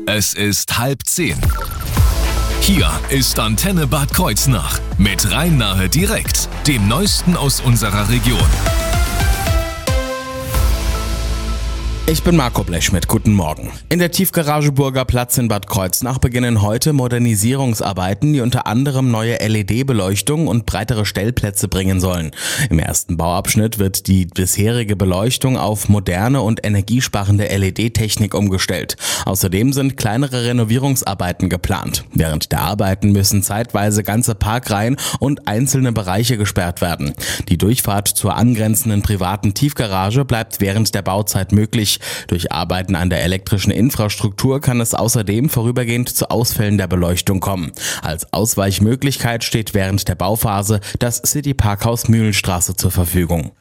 Es ist 9:30. Hier ist Antenne Bad Kreuznach mit Rhein-Nahe direkt, dem Neuesten aus unserer Region. Ich bin Marco Blechschmidt, guten Morgen. In der Tiefgarage Burgerplatz in Bad Kreuznach beginnen heute Modernisierungsarbeiten, die unter anderem neue LED-Beleuchtung und breitere Stellplätze bringen sollen. Im ersten Bauabschnitt wird die bisherige Beleuchtung auf moderne und energiesparende LED-Technik umgestellt. Außerdem sind kleinere Renovierungsarbeiten geplant. Während der Arbeiten müssen zeitweise ganze Parkreihen und einzelne Bereiche gesperrt werden. Die Durchfahrt zur angrenzenden privaten Tiefgarage bleibt während der Bauzeit möglich. Durch Arbeiten an der elektrischen Infrastruktur kann es außerdem vorübergehend zu Ausfällen der Beleuchtung kommen. Als Ausweichmöglichkeit steht während der Bauphase das City Parkhaus Mühlenstraße zur Verfügung.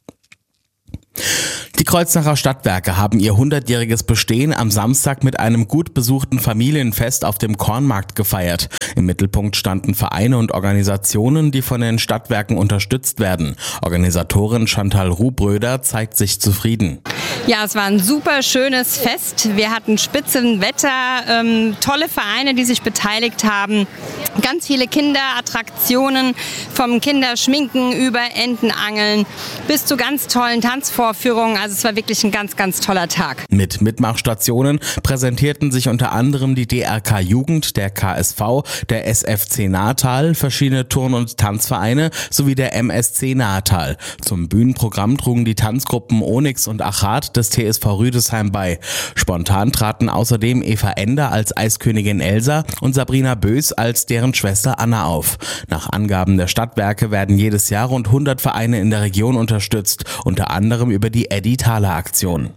Die Kreuznacher Stadtwerke haben ihr 100-jähriges Bestehen am Samstag mit einem gut besuchten Familienfest auf dem Kornmarkt gefeiert. Im Mittelpunkt standen Vereine und Organisationen, die von den Stadtwerken unterstützt werden. Organisatorin Chantal Rubröder zeigt sich zufrieden. Ja, es war ein super schönes Fest. Wir hatten Spitzenwetter, tolle Vereine, die sich beteiligt haben. Ganz viele Kinderattraktionen, vom Kinderschminken über Entenangeln bis zu ganz tollen Tanzvorführungen. Also es war wirklich ein ganz, ganz toller Tag. Mit Mitmachstationen präsentierten sich unter anderem die DRK Jugend, der KSV, der SFC Natal, verschiedene Turn- und Tanzvereine sowie der MSC Natal. Zum Bühnenprogramm trugen die Tanzgruppen Onyx und Achat des TSV Rüdesheim bei. Spontan traten außerdem Eva Ender als Eiskönigin Elsa und Sabrina Bös als deren Schwester Anna auf. Nach Angaben der Stadtwerke werden jedes Jahr rund 100 Vereine in der Region unterstützt, unter anderem über die Eddie Thaler Aktion.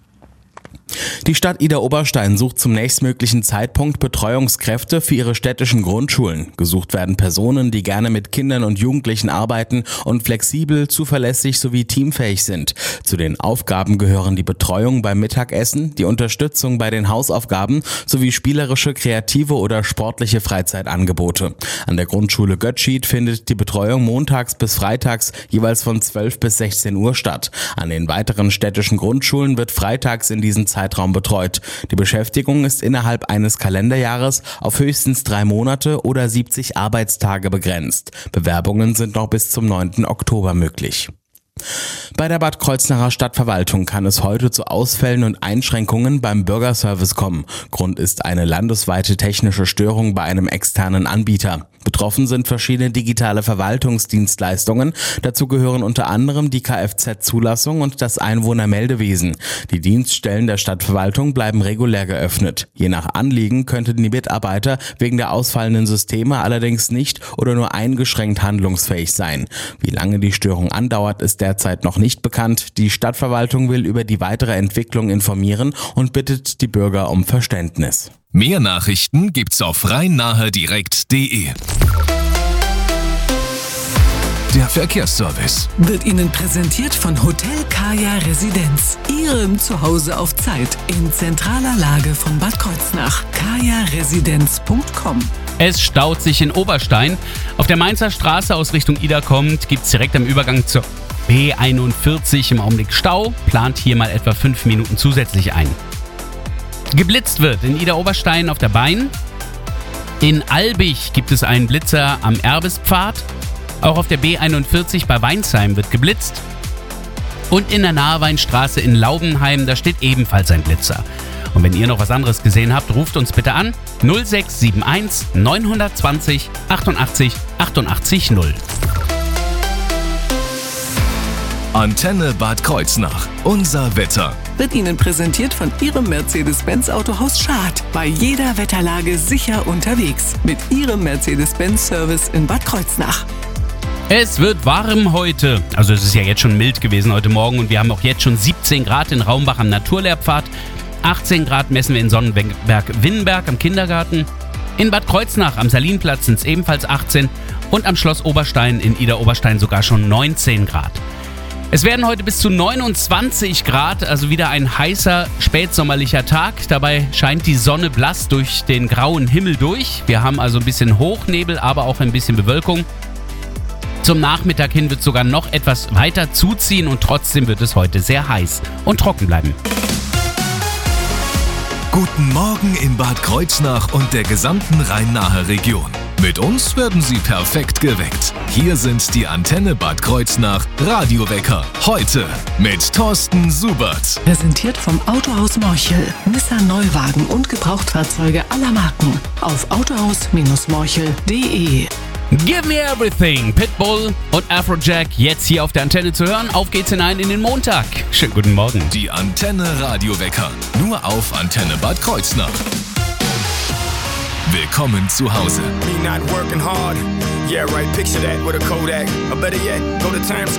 Die Stadt Idar-Oberstein sucht zum nächstmöglichen Zeitpunkt Betreuungskräfte für ihre städtischen Grundschulen. Gesucht werden Personen, die gerne mit Kindern und Jugendlichen arbeiten und flexibel, zuverlässig sowie teamfähig sind. Zu den Aufgaben gehören die Betreuung beim Mittagessen, die Unterstützung bei den Hausaufgaben sowie spielerische, kreative oder sportliche Freizeitangebote. An der Grundschule Götschied findet die Betreuung montags bis freitags jeweils von 12 bis 16 Uhr statt. An den weiteren städtischen Grundschulen wird freitags in diesen Zeitraum betreut. Die Beschäftigung ist innerhalb eines Kalenderjahres auf höchstens 3 Monate oder 70 Arbeitstage begrenzt. Bewerbungen sind noch bis zum 9. Oktober möglich. Bei der Bad Kreuznacher Stadtverwaltung kann es heute zu Ausfällen und Einschränkungen beim Bürgerservice kommen. Grund ist eine landesweite technische Störung bei einem externen Anbieter. Betroffen sind verschiedene digitale Verwaltungsdienstleistungen. Dazu gehören unter anderem die Kfz-Zulassung und das Einwohnermeldewesen. Die Dienststellen der Stadtverwaltung bleiben regulär geöffnet. Je nach Anliegen könnten die Mitarbeiter wegen der ausfallenden Systeme allerdings nicht oder nur eingeschränkt handlungsfähig sein. Wie lange die Störung andauert, ist derzeit noch nicht bekannt. Die Stadtverwaltung will über die weitere Entwicklung informieren und bittet die Bürger um Verständnis. Mehr Nachrichten gibt's auf rheinnahedirekt.de. Der Verkehrsservice wird Ihnen präsentiert von Hotel Kaya Residenz. Ihrem Zuhause auf Zeit in zentraler Lage von Bad Kreuznach. kajaresidenz.com. Es staut sich in Oberstein. Auf der Mainzer Straße aus Richtung Ida kommt, gibt's direkt am Übergang zur B41 im Augenblick Stau. Plant hier mal etwa 5 Minuten zusätzlich ein. Geblitzt wird in Idar-Oberstein auf der Bein. In Albig gibt es einen Blitzer am Erbespfad. Auch auf der B41 bei Weinsheim wird geblitzt. Und in der Naheweinstraße in Laubenheim, da steht ebenfalls ein Blitzer. Und wenn ihr noch was anderes gesehen habt, ruft uns bitte an 0671 920 88 88 0. Antenne Bad Kreuznach. Unser Wetter wird Ihnen präsentiert von Ihrem Mercedes-Benz Autohaus Schad. Bei jeder Wetterlage sicher unterwegs. Mit Ihrem Mercedes-Benz-Service in Bad Kreuznach. Es wird warm heute. Also es ist ja jetzt schon mild gewesen heute Morgen und wir haben auch jetzt schon 17 Grad in Raumbach am Naturlehrpfad. 18 Grad messen wir in Sonnenberg-Winnenberg am Kindergarten. In Bad Kreuznach am Salinplatz sind es ebenfalls 18 und am Schloss Oberstein in Idar-Oberstein sogar schon 19 Grad. Es werden heute bis zu 29 Grad, also wieder ein heißer, spätsommerlicher Tag. Dabei scheint die Sonne blass durch den grauen Himmel durch. Wir haben also ein bisschen Hochnebel, aber auch ein bisschen Bewölkung. Zum Nachmittag hin wird es sogar noch etwas weiter zuziehen und trotzdem wird es heute sehr heiß und trocken bleiben. Guten Morgen in Bad Kreuznach und der gesamten Rhein-Nahe Region. Mit uns werden Sie perfekt geweckt. Hier sind die Antenne Bad Kreuznach Radiowecker. Heute mit Thorsten Subert. Präsentiert vom Autohaus Morchel. Nissan Neuwagen und Gebrauchtfahrzeuge aller Marken. Auf autohaus-morchel.de. Give Me Everything, Pitbull und Afrojack jetzt hier auf der Antenne zu hören. Auf geht's hinein in den Montag. Schönen guten Morgen. Die Antenne Radiowecker. Nur auf Antenne Bad Kreuznach. Willkommen zu Hause. Me not working hard. Yeah, right, picture that with a Kodak. Or better yet, go to Times Square.